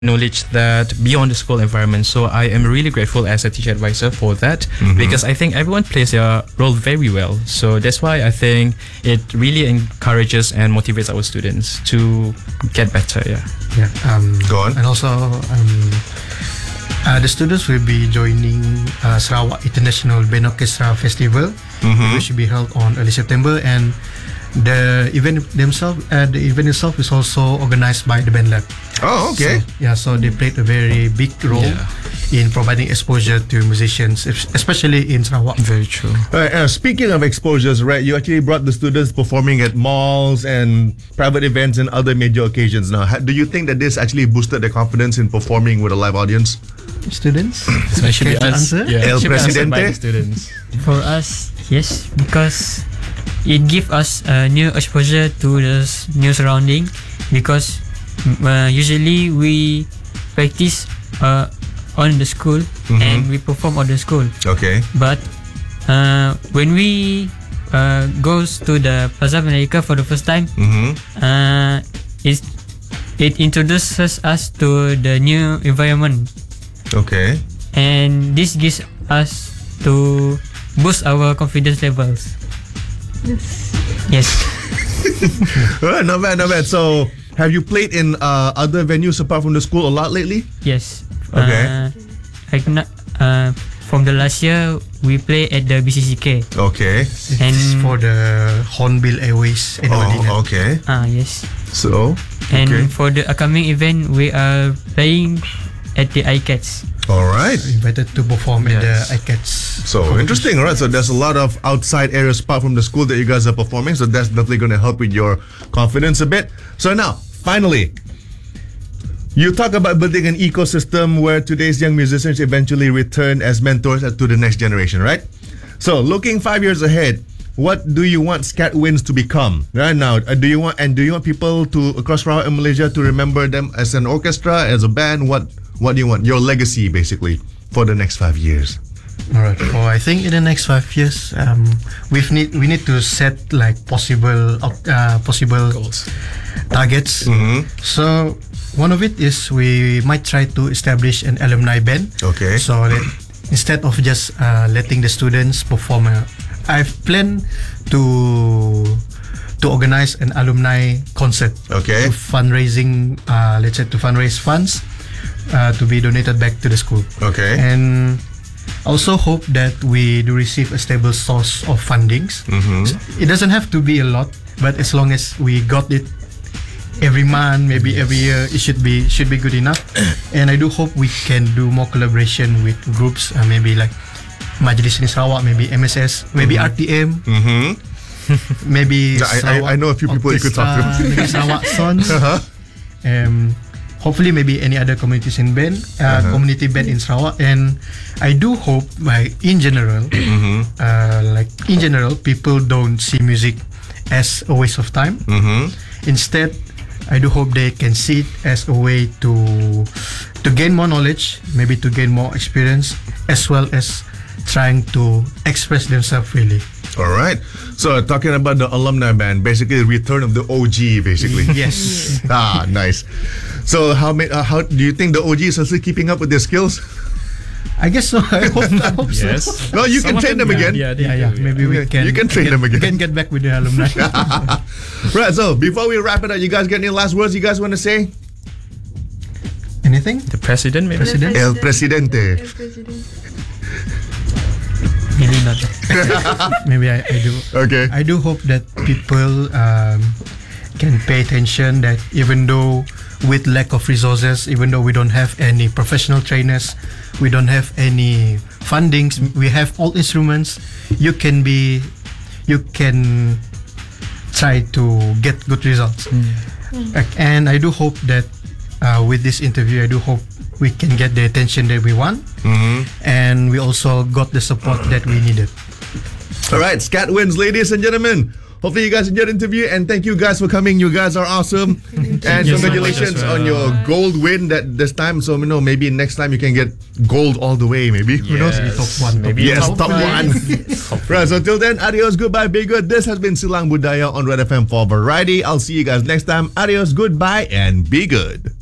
knowledge that beyond the school environment. So I am really grateful as a teacher advisor for that, because I think everyone plays their role very well. So that's why I think it really encourages and motivates our students to get better. Yeah. Go on. And also, the students will be joining Sarawak International Band Orchestra Festival, which will be held on early September, and the event itself is also organized by the Band Lab. Oh, okay. So they played a very big role in providing exposure to musicians, especially in Sarawak. Very true. Speaking of exposures, right, you actually brought the students performing at malls and private events and other major occasions. Now, do you think that this actually boosted their confidence in performing with a live audience? Students? Especially Care to answer? El should be answered by Presidente? the students. For us, yes, because it gives us a new exposure to the new surrounding. Because usually we practice on the school and we perform on the school. Okay. But when we goes to the Plaza America for the first time, it introduces us to the new environment, Okay. and this gives us to boost our confidence levels. Yes. Not bad, not bad. So, have you played in other venues apart from the school a lot lately? Yes. Okay. From the last year, we play at the BCCK. Okay. It's for the Hornbill Airways annual dinner. Oh, okay. Yes. So, And okay. for the upcoming event, we are playing at the ICATS. All right. Invited to perform at the Yes. ICATS. So interesting, all right? So there's a lot of outside areas apart from the school that you guys are performing. So that's definitely going to help with your confidence a bit. So now, finally, you talk about building an ecosystem where today's young musicians eventually return as mentors to the next generation, right? So looking 5 years ahead, what do you want Scat Wins to become right now? Do you want people to across Sarawak and Malaysia to remember them as an orchestra, as a band? What do you want? Your legacy, basically, for the next 5 years. All right. I think in the next 5 years, we need to set like possible Goals. targets. So one of it is we might try to establish an alumni band. Okay. So that instead of just letting the students perform, I've planned to organize an alumni concert. Okay. To fundraising, let's say to fundraise funds to be donated back to the school. Okay. And also hope that we do receive a stable source of fundings. It doesn't have to be a lot, but as long as we got it every month, maybe every year, it should be good enough. And I do hope we can do more collaboration with groups, maybe like Majlis Seni Sarawak, maybe MSS, maybe RTM, maybe I know a few people you could talk to. Maybe Sarawak Sons. Hopefully maybe any other communities in band, community band in Sarawak. And I do hope in general, people don't see music as a waste of time. Instead, I do hope they can see it as a way to gain more knowledge, maybe to gain more experience, as well as trying to express themselves freely. All right. So talking about the alumni band, basically the return of the OG, basically. Yes. Nice. So how do you think the OG is still keeping up with their skills? I guess so. I hope so. Yes. No, you can train them again. Yeah, they Yeah, do, maybe we can. You can train them again. We can get back with the alumni. Right. So before we wrap it up, you guys got any last words you guys want to say? Anything? The president, maybe. President? El Presidente. Maybe not. Maybe I do. Okay. I do hope that people can pay attention that even though with lack of resources, even though we don't have any professional trainers, we don't have any fundings, we have all instruments, you can try to get good results. And I do hope that with this interview, I do hope we can get the attention that we want, and we also got the support that we needed. All right. Scat Wins, ladies and gentlemen. Hopefully you guys enjoyed the interview, and thank you guys for coming. You guys are awesome. And you so congratulations much as on well. your gold win that this time. So maybe next time you can get gold all the way, maybe. Who knows? Yes. Top one. Maybe Yes, top top five. one. Right, so till then, adios, goodbye, be good. This has been Silang Budaya on Red FM for Variety. I'll see you guys next time. Adios, goodbye, and be good.